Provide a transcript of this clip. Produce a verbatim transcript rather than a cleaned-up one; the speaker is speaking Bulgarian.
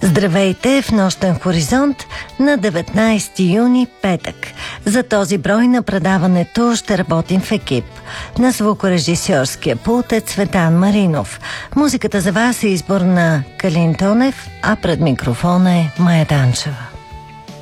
Здравейте в Нощен хоризонт на деветнайсети юни, петък. За този брой на предаването ще работим в екип. На звукорежисьорския пулт е Цветан Маринов. Музиката за вас е избор на Калин Тонев, а пред микрофона е Мая Данчева.